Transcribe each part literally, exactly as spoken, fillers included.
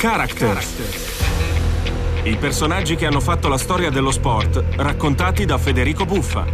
Characters. I personaggi che hanno fatto la storia dello sport, raccontati da Federico Buffa.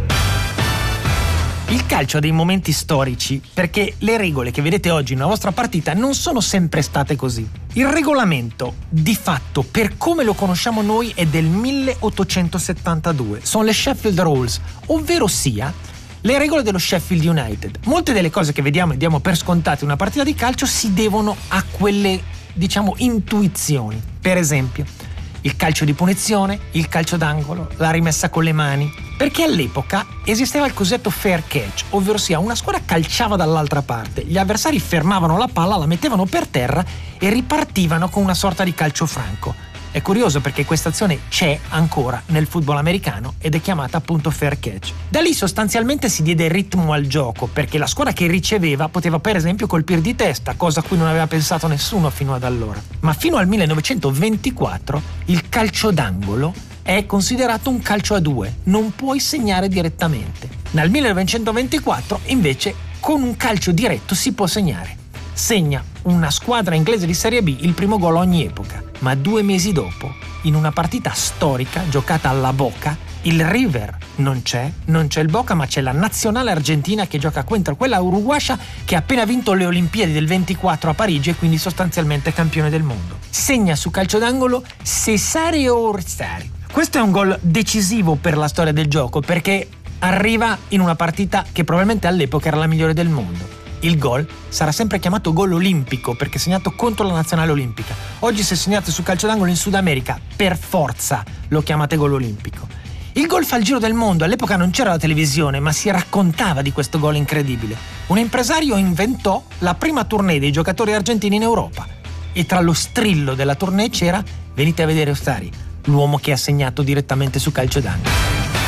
Il calcio ha dei momenti storici perché le regole che vedete oggi nella vostra partita non sono sempre state così. Il regolamento, di fatto, per come lo conosciamo noi, è del milleottocentosettantadue. Sono le Sheffield Rules, ovvero sia le regole dello Sheffield United. Molte delle cose che vediamo e diamo per scontate in una partita di calcio si devono a quelle, diciamo, intuizioni. Per esempio, il calcio di punizione, il calcio d'angolo, la rimessa con le mani. Perché all'epoca esisteva il cosiddetto fair catch, ovvero sia una squadra calciava dall'altra parte, gli avversari fermavano la palla, la mettevano per terra e ripartivano con una sorta di calcio franco. È curioso perché questa azione c'è ancora nel football americano ed è chiamata appunto fair catch. Da lì sostanzialmente si diede ritmo al gioco, perché la squadra che riceveva poteva per esempio colpire di testa, cosa a cui non aveva pensato nessuno fino ad allora. Ma fino al millenovecentoventiquattro il calcio d'angolo è considerato un calcio a due, non puoi segnare direttamente. Nel millenovecentoventiquattro invece con un calcio diretto si può segnare. Segna una squadra inglese di Serie B il primo gol ogni epoca, ma due mesi dopo, in una partita storica giocata alla Boca, il River non c'è, non c'è il Boca, ma c'è la nazionale argentina che gioca contro quella uruguaya che ha appena vinto le Olimpiadi del ventiquattro a Parigi e quindi sostanzialmente campione del mondo. Segna su calcio d'angolo Cesare Orsari. Questo è un gol decisivo per la storia del gioco perché arriva in una partita che probabilmente all'epoca era la migliore del mondo. Il gol sarà sempre chiamato gol olimpico perché è segnato contro la nazionale olimpica. Oggi se segnate su calcio d'angolo in Sud America, per forza lo chiamate gol olimpico. Il gol fa il giro del mondo, all'epoca non c'era la televisione, ma si raccontava di questo gol incredibile. Un impresario inventò la prima tournée dei giocatori argentini in Europa e tra lo strillo della tournée c'era "Venite a vedere Orsari", l'uomo che ha segnato direttamente su calcio d'angolo.